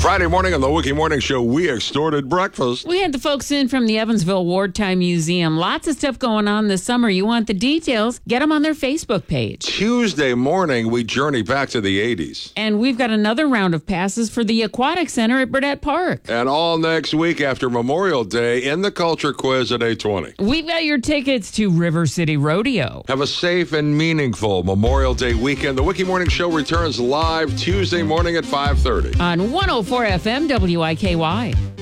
Friday morning on the Wiki Morning Show, we extorted breakfast. We had the folks in from the Evansville Wartime Museum. Lots of stuff going on this summer. You want the details? Get them on their Facebook page. Tuesday morning, we journey back to the 80s. And we've got another round of passes for the Aquatic Center at Burdett Park. And all next week after Memorial Day in the Culture Quiz at 8:20. We've got your tickets to River City Rodeo. Have a safe and meaningful Memorial Day weekend. The Wiki Morning Show returns live Tuesday morning at 5:30. On 104 FM WIKY.